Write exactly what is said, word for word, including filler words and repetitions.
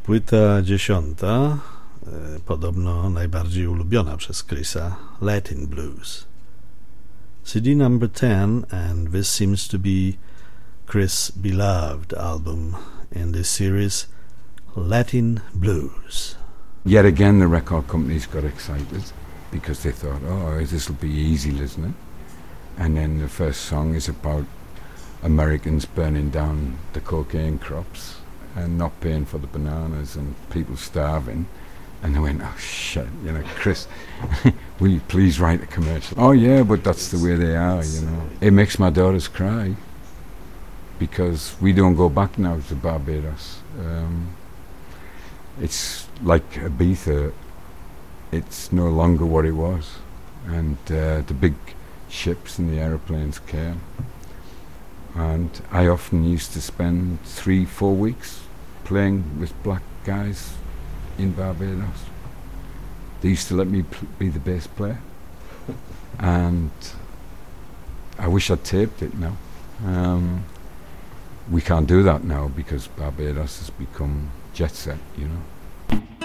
Płyta dziesiąta, podobno najbardziej ulubiona przez Chrisa, Latin Blues. C D number ten, and this seems to be Chris' beloved album in this series, Latin Blues. Yet again the record companies got excited because they thought, oh, this will be easy listening. And then the first song is about Americans burning down the cocaine crops and not paying for the bananas and people starving. And they went, oh shit, you know, Chris, will you please write a commercial? Oh yeah, but that's the way they are, you know. It makes my daughters cry because we don't go back now to Barbados. Um, it's like Ibiza, it's no longer what it was. And uh, the big ships and the aeroplanes came. And I often used to spend three, four weeks playing with black guys in Barbados. They used to let me pl- be the bass player. And I wish I'd taped it now. Um, we can't do that now because Barbados has become jet set, you know.